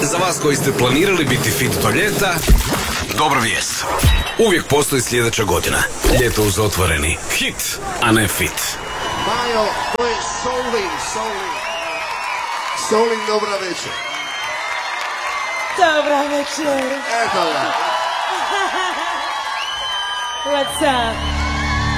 za vas koji ste planirali biti fit do ljeta, dobra vijest. Uvijek postoji sljedeća godina. Ljeto uz otvoreni hit, a ne fit. Majo, to je Solin, dobra večer. Dobra večer. Eto ga. What's up?